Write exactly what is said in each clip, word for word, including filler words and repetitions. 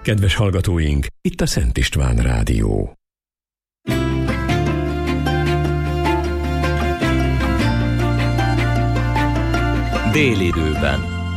Kedves hallgatóink, itt a Szent István Rádió. Délidőben.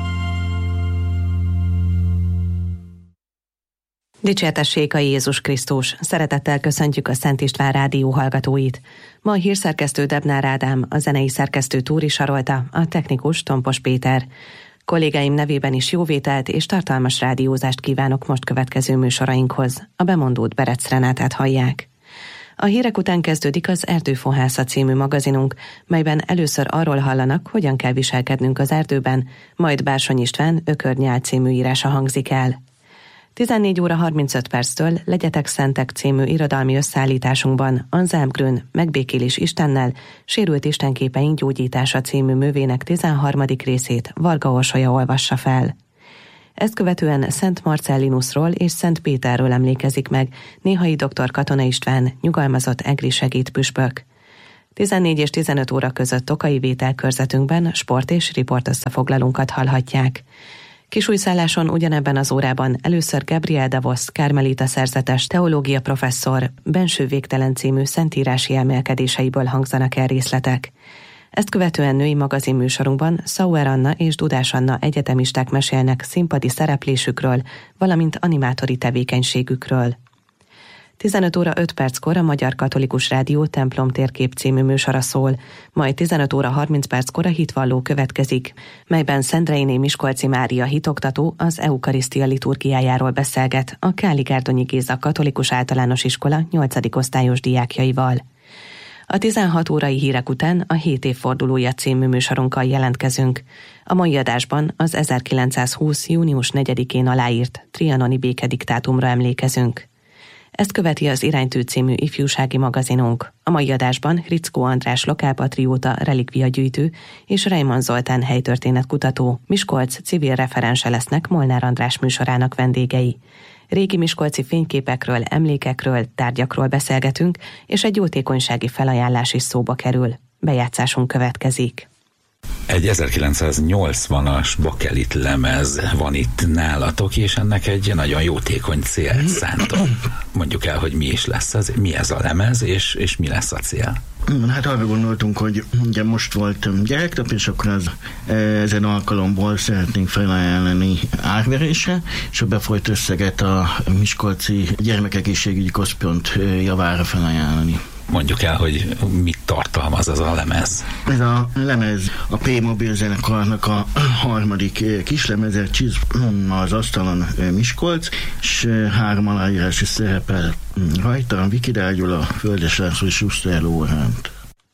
Dicsértessék a Jézus Krisztus! Szeretettel köszöntjük a Szent István Rádió hallgatóit. Ma a hírszerkesztő Debnár Ádám, a zenei szerkesztő Túri Sarolta, a technikus Tompos Péter. Kollégáim nevében is jóvételt és tartalmas rádiózást kívánok most következő műsorainkhoz. A bemondót Berec Renátát hallják. A hírek után kezdődik az Erdőfohásza című magazinunk, melyben először arról hallanak, hogyan kell viselkednünk az erdőben, majd Bársony István Ökörnyál című írása hangzik el. tizennégy óra harmincöt perctől Legyetek Szentek című irodalmi összeállításunkban Anselm Grün Megbékélés Istennel, Sérült istenképeink gyógyítása című művének tizenharmadik részét Varga Orsolya olvassa fel. Ezt követően Szent Marcellinusról és Szent Péterről emlékezik meg Néhai doktor Katona István, nyugalmazott egri segédpüspök. tizennégy és tizenöt óra között Tokai Vétel körzetünkben sport és riport összefoglalunkat hallhatják. Kisújszálláson ugyanebben az órában először Gabriel Davos, karmelita szerzetes teológia professzor Benső végtelen című szentírási emelkedéseiből hangzanak el részletek. Ezt követően női magazinműsorunkban Sauer Anna és Dudás Anna egyetemisták mesélnek színpadi szereplésükről, valamint animátori tevékenységükről. tizenöt óra öt perckor a Magyar Katolikus Rádió Templom térkép című műsora szól, majd tizenöt óra harminc perckor a Hitvalló következik, melyben Szendreiné Miskolci Mária hitoktató az eukarisztia liturgiájáról beszélget a Káli-Gárdonyi Géza Katolikus Általános Iskola nyolcadik osztályos diákjaival. A tizenhat órai hírek után a hét évfordulója című műsorunkkal jelentkezünk. A mai adásban az ezerkilencszázhúsz. június negyedikén aláírt trianoni békediktátumra emlékezünk. Ezt követi az Iránytű című ifjúsági magazinunk. A mai adásban Hrickó András lokálpatrióta relikviagyűjtő és Reimann Zoltán helytörténetkutató, Miskolc civil referense lesznek Molnár András műsorának vendégei. Régi miskolci fényképekről, emlékekről, tárgyakról beszélgetünk, és egy jótékonysági felajánlás is szóba kerül. Bejátszásunk következik. Egy ezerkilencszáznyolcvanas bakelit lemez van itt nálatok, és ennek egy nagyon jótékony célt szántok. Mondjuk el, hogy mi is lesz az, mi ez a lemez, és, és mi lesz a cél. Hát arra gondoltunk, hogy ugye most volt gyereknap, és akkor az, ezen alkalomból szeretnénk felajánlani árverésre, és a befolyt összeget a Miskolci Gyermekegészségügyi Központ javára felajánlani. Mondjuk el, hogy mit tartalmaz az a lemez. Ez a lemez a P-mobil zenekarnak a harmadik kislemeze, Csizm az asztalon Miskolc, és három aláírás is szerepel rajta, Vikidár Gyula, Földes László és Schuster Lóránt.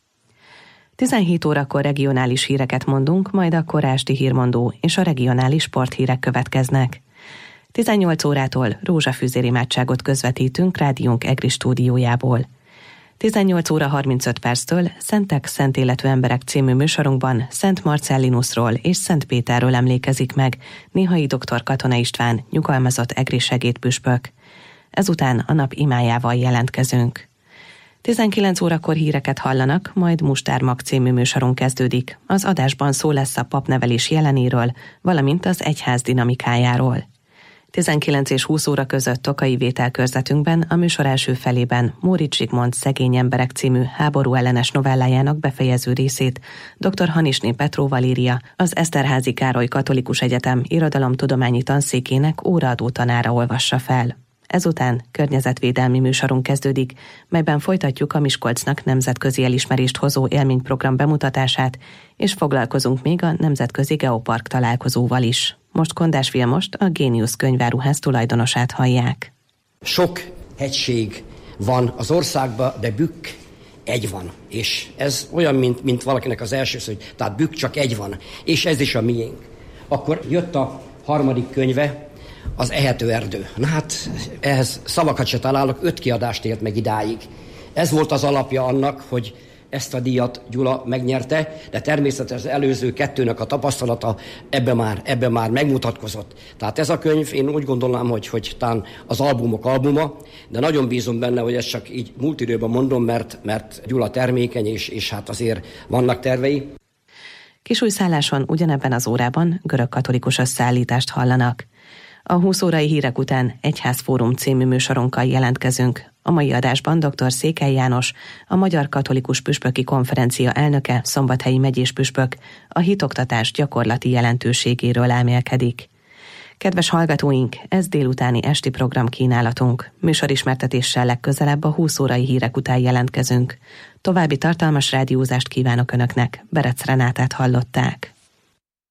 tizenhét órakor regionális híreket mondunk, majd akkor esti hírmondó és a regionális sporthírek következnek. tizennyolc órától rózsafűzér imádságot közvetítünk rádiónk egri stúdiójából. tizennyolc óra harmincöt perctől Szentek, Szent Életű Emberek című műsorunkban Szent Marcellinusról és Szent Péterről emlékezik meg Néhai doktor Katona István, nyugalmazott egri segédpüspök. Ezután a nap imájával jelentkezünk. tizenkilenc órakor híreket hallanak, majd Mustármag című műsorunk kezdődik. Az adásban szó lesz a papnevelés jelenéről, valamint az egyház dinamikájáról. tizenkilenc és húsz óra között Tokai Vétel körzetünkben a műsor első felében Móricz Zsigmond Szegény emberek című háború ellenes novellájának befejező részét dr. Hanisné Petró írja, az Eszterházy Károly Katolikus Egyetem irodalomtudományi tanszékének óraadó tanára olvassa fel. Ezután környezetvédelmi műsorunk kezdődik, melyben folytatjuk a Miskolcnak nemzetközi elismerést hozó élményprogram bemutatását, és foglalkozunk még a Nemzetközi Geopark találkozóval is. Most Kondás Vilmost, a Géniusz könyváruház tulajdonosát hallják. Sok hegység van az országban, de Bükk egy van. És ez olyan, mint, mint valakinek az első szó, hogy tehát Bükk csak egy van. És ez is a miénk. Akkor jött a harmadik könyve, az Ehető erdő. Na hát, ehhez szavakat se találok, öt kiadást élt meg idáig. Ez volt az alapja annak, hogy ezt a díjat Gyula megnyerte, de természetesen az előző kettőnek a tapasztalata ebbe már, ebbe már megmutatkozott. Tehát ez a könyv, én úgy gondolnám, hogy, hogy talán az albumok albuma, de nagyon bízom benne, hogy ezt csak így múlt időben mondom, mert, mert Gyula termékeny, és, és hát azért vannak tervei. Kisújszálláson ugyanebben az órában görög katolikus összeállítást hallanak. A húsz órai hírek után Egyházfórum című műsorunkkal jelentkezünk. A mai adásban dr. Székely János, a Magyar Katolikus Püspöki Konferencia elnöke, szombathelyi megyés püspök, a hitoktatás gyakorlati jelentőségéről elmélkedik. Kedves hallgatóink, ez délutáni esti program kínálatunk. Műsorismertetéssel legközelebb a húsz órai hírek után jelentkezünk. További tartalmas rádiózást kívánok Önöknek. Berec Renátát hallották.